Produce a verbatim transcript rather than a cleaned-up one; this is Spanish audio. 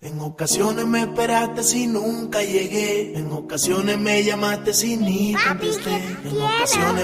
En ocasiones me esperaste si nunca llegué. En ocasiones me llamaste si ni Papi, contesté. ¿qué En ocasiones